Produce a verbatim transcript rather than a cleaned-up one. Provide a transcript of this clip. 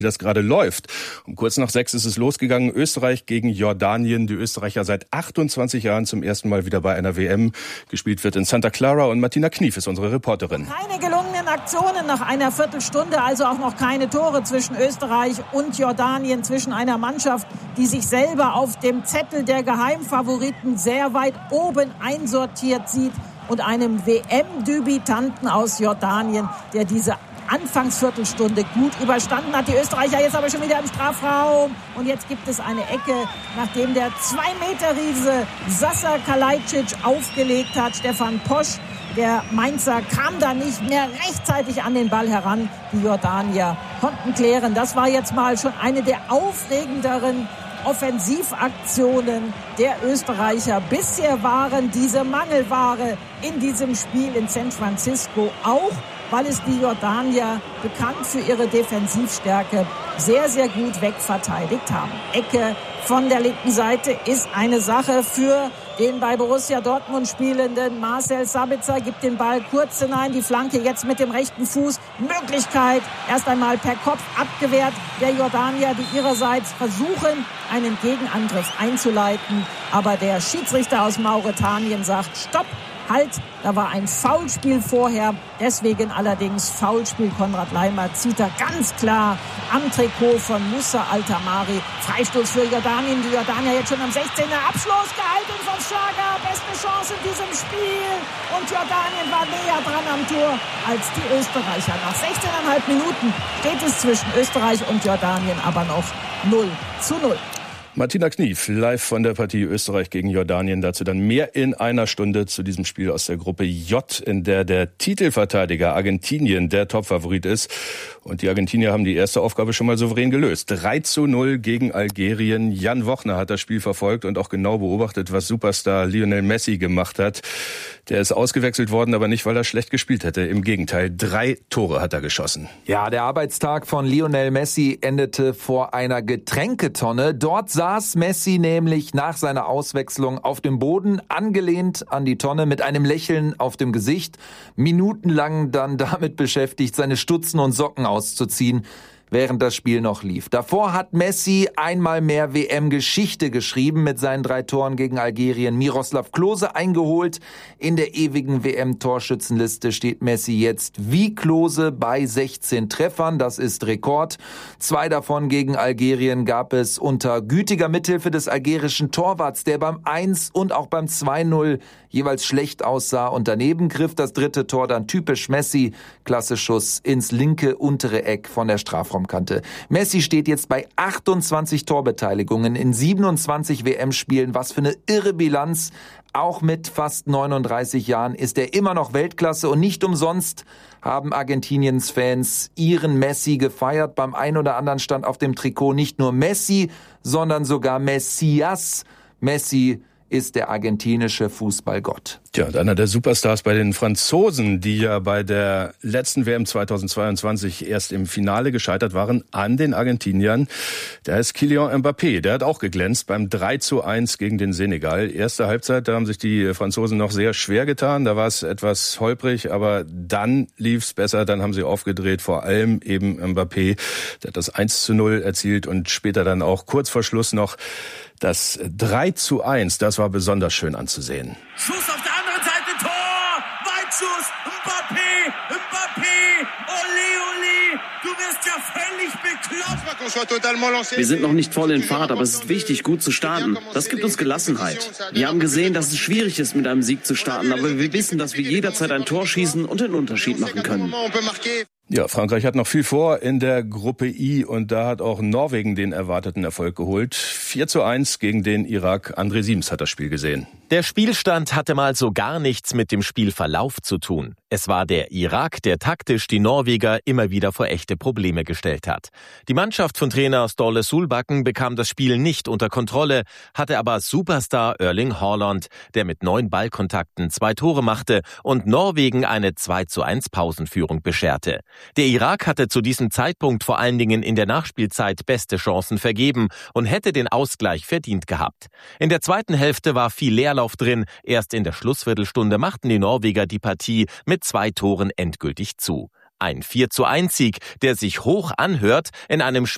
das gerade läuft. Um kurz nach sechs ist es losgegangen. Österreich gegen Jordanien. Die Österreicher seit achtundzwanzig Jahren zum ersten Mal wieder bei einer W M. Gespielt wird in Santa Clara und Martina Knief ist unsere Reporterin. Keine gelungenen Aktionen nach einer Viertelstunde, also auch noch keine Tore zwischen Österreich und Jordanien, zwischen einer Mannschaft, die sich selber auf dem Zettel der Geheimfavoriten sehr weit oben einsortiert sieht, und einem W M-Debütanten aus Jordanien, der diese Anfangsviertelstunde gut überstanden hat. Die Österreicher jetzt aber schon wieder im Strafraum. Und jetzt gibt es eine Ecke, nachdem der zwei-Meter-Riese Sasa Kalajdzic aufgelegt hat. Stefan Posch, der Mainzer, kam da nicht mehr rechtzeitig an den Ball heran. Die Jordanier konnten klären. Das war jetzt mal schon eine der aufregenderen Offensivaktionen der Österreicher. Bisher waren diese Mangelware in diesem Spiel in San Francisco auch, weil es die Jordanier, bekannt für ihre Defensivstärke, sehr, sehr gut wegverteidigt haben. Ecke von der linken Seite ist eine Sache für den bei Borussia Dortmund spielenden Marcel Sabitzer, gibt den Ball kurz hinein, die Flanke jetzt mit dem rechten Fuß. Möglichkeit, erst einmal per Kopf abgewehrt der Jordanier, die ihrerseits versuchen, einen Gegenangriff einzuleiten. Aber der Schiedsrichter aus Mauretanien sagt, stopp, halt, da war ein Foulspiel vorher, deswegen allerdings Foulspiel. Konrad Laimer zieht da ganz klar am Trikot von Moussa Altamari. Freistoß für Jordanien, die Jordanier jetzt schon am sechzehner Abschluss gehalten von Schlager, beste Chance in diesem Spiel, und Jordanien war näher dran am Tor als die Österreicher. Nach sechzehneinhalb Minuten steht es zwischen Österreich und Jordanien aber noch null zu null. Martina Knief, live von der Partie Österreich gegen Jordanien. Dazu dann mehr in einer Stunde zu diesem Spiel aus der Gruppe J, in der der Titelverteidiger Argentinien der Topfavorit ist. Und die Argentinier haben die erste Aufgabe schon mal souverän gelöst. drei zu null gegen Algerien. Jan Wochner hat das Spiel verfolgt und auch genau beobachtet, was Superstar Lionel Messi gemacht hat. Der ist ausgewechselt worden, aber nicht, weil er schlecht gespielt hätte. Im Gegenteil, drei Tore hat er geschossen. Ja, der Arbeitstag von Lionel Messi endete vor einer Getränketonne. Dort saß Messi nämlich nach seiner Auswechslung auf dem Boden, angelehnt an die Tonne, mit einem Lächeln auf dem Gesicht, minutenlang dann damit beschäftigt, seine Stutzen und Socken auszuziehen, während das Spiel noch lief. Davor hat Messi einmal mehr W M-Geschichte geschrieben mit seinen drei Toren gegen Algerien. Miroslav Klose eingeholt. In der ewigen W M-Torschützenliste steht Messi jetzt wie Klose bei sechzehn Treffern. Das ist Rekord. Zwei davon gegen Algerien gab es unter gütiger Mithilfe des algerischen Torwarts, der beim eins und auch beim zwei null jeweils schlecht aussah und daneben griff. Das dritte Tor dann typisch Messi. Klasse Schuss ins linke untere Eck von der Strafraumkante. Messi steht jetzt bei achtundzwanzig Torbeteiligungen in siebenundzwanzig W M-Spielen. Was für eine irre Bilanz. Auch mit fast neununddreißig Jahren ist er immer noch Weltklasse, und nicht umsonst haben Argentiniens Fans ihren Messi gefeiert. Beim einen oder anderen stand auf dem Trikot nicht nur Messi, sondern sogar Messias. Messi ist der argentinische Fußballgott. Tja, und einer der Superstars bei den Franzosen, die ja bei der letzten W M zweitausendzweiundzwanzig erst im Finale gescheitert waren an den Argentiniern, der ist Kylian Mbappé. Der hat auch geglänzt beim drei zu eins gegen den Senegal. Erste Halbzeit, da haben sich die Franzosen noch sehr schwer getan. Da war es etwas holprig, aber dann lief's besser. Dann haben sie aufgedreht, vor allem eben Mbappé. Der hat das eins zu null erzielt und später dann auch kurz vor Schluss noch das drei zu eins, das war besonders schön anzusehen. Schuss auf der anderen Seite, Tor! Weitschuss, Mbappé, Mbappé, Oli, Oli, du wirst ja völlig bekloppt. Wir sind noch nicht voll in Fahrt, aber es ist wichtig, gut zu starten. Das gibt uns Gelassenheit. Wir haben gesehen, dass es schwierig ist, mit einem Sieg zu starten, aber wir wissen, dass wir jederzeit ein Tor schießen und den Unterschied machen können. Ja, Frankreich hat noch viel vor in der Gruppe I, und da hat auch Norwegen den erwarteten Erfolg geholt. vier zu eins gegen den Irak. André Siems hat das Spiel gesehen. Der Spielstand hatte mal so gar nichts mit dem Spielverlauf zu tun. Es war der Irak, der taktisch die Norweger immer wieder vor echte Probleme gestellt hat. Die Mannschaft von Trainer Ståle Solbakken bekam das Spiel nicht unter Kontrolle, hatte aber Superstar Erling Haaland, der mit neun Ballkontakten zwei Tore machte und Norwegen eine zwei zu eins Pausenführung bescherte. Der Irak hatte zu diesem Zeitpunkt vor allen Dingen in der Nachspielzeit beste Chancen vergeben und hätte den Ausgleich verdient gehabt. In der zweiten Hälfte war viel Leerlauf drin. Erst in der Schlussviertelstunde machten die Norweger die Partie mit zwei Toren endgültig zu. Ein vier zu eins Sieg, der sich hoch anhört in einem Spiel